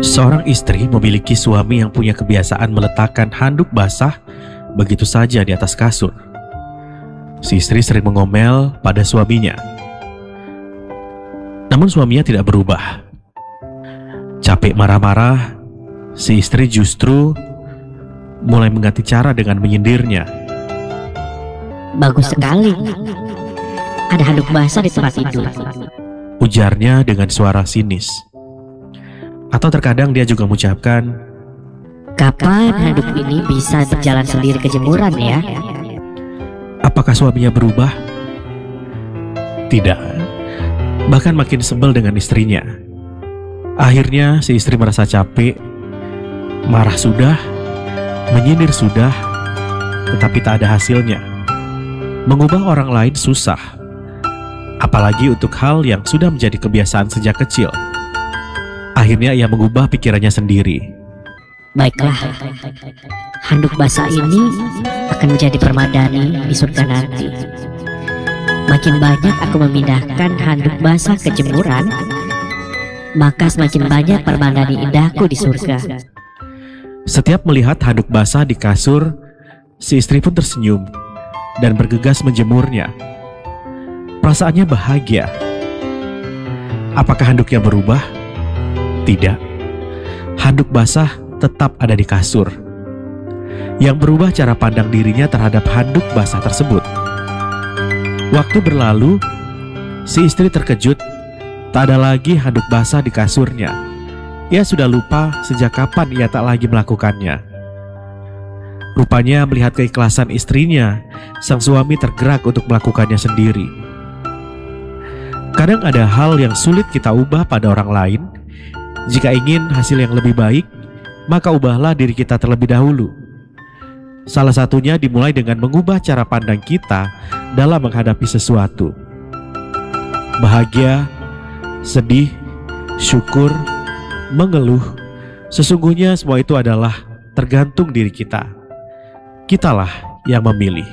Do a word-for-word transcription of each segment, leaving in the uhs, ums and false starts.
Seorang istri memiliki suami yang punya kebiasaan meletakkan handuk basah begitu saja di atas kasur. Si istri sering mengomel pada suaminya. Namun suaminya tidak berubah. Capek marah-marah, si istri justru mulai mengganti cara dengan menyindirnya. Bagus sekali. Ada handuk basah di tempat tidur. Ujarnya dengan suara sinis. Atau terkadang dia juga mengucapkan, Kapan handuk ini bisa berjalan sendiri ke jemuran ya? apakah suaminya berubah? Tidak. Bahkan makin sebel dengan istrinya. Akhirnya si istri merasa capek, marah sudah, menyindir sudah, tetapi tak ada hasilnya. Mengubah orang lain susah, apalagi untuk hal yang sudah menjadi kebiasaan sejak kecil. Akhirnya ia mengubah pikirannya sendiri. Baiklah, handuk basah ini akan menjadi permadani di surga nanti. Makin banyak aku memindahkan handuk basah ke jemuran, maka semakin banyak permadani indahku di surga. Setiap melihat handuk basah di kasur, si istri pun tersenyum dan bergegas menjemurnya. Perasaannya bahagia. Apakah handuknya berubah? Tidak. Handuk basah tetap ada di kasur. Yang berubah cara pandang dirinya terhadap handuk basah tersebut. Waktu berlalu, si istri terkejut. Tak ada lagi handuk basah di kasurnya. Ia sudah lupa sejak kapan ia tak lagi melakukannya. Rupanya melihat keikhlasan istrinya, sang suami tergerak untuk melakukannya sendiri. Kadang ada hal yang sulit kita ubah pada orang lain. Jika ingin hasil yang lebih baik, maka ubahlah diri kita terlebih dahulu. Salah satunya dimulai dengan mengubah cara pandang kita dalam menghadapi sesuatu. Bahagia, sedih, syukur, mengeluh, sesungguhnya semua itu adalah tergantung diri kita. Kitalah yang memilih.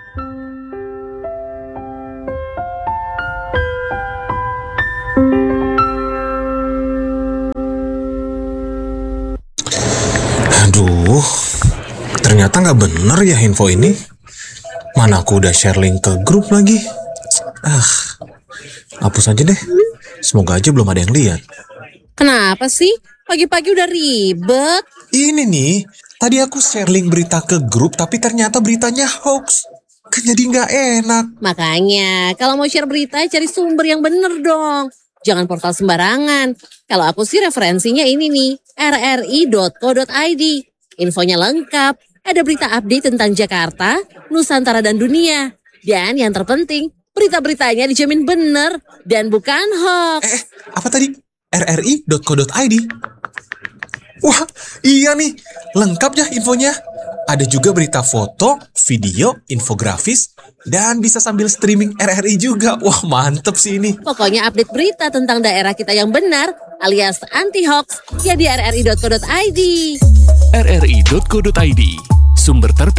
Aduh, ternyata nggak bener ya info ini. Mana aku udah share link ke grup lagi. Ah, hapus aja deh. Semoga aja belum ada yang lihat. Kenapa sih? Pagi-pagi udah ribet. Ini nih, tadi aku share link berita ke grup, tapi ternyata beritanya hoax. Kan jadi nggak enak. Makanya, kalau mau share berita, cari sumber yang bener dong. Jangan portal sembarangan. Kalau aku sih referensinya ini nih, r r i dot co dot i d. Infonya lengkap, ada berita update tentang Jakarta, Nusantara dan dunia. Dan yang terpenting, berita-beritanya dijamin bener dan bukan hoax. Eh, apa tadi? r r i dot co dot i d. Wah, iya nih, lengkap ya infonya. Ada juga berita foto, video, infografis, dan bisa sambil streaming R R I juga. Wah, mantep sih ini. Pokoknya update berita tentang daerah kita yang benar alias anti-hoax ya di r r i dot co dot i d. r r i dot co dot i d, sumber terpercaya.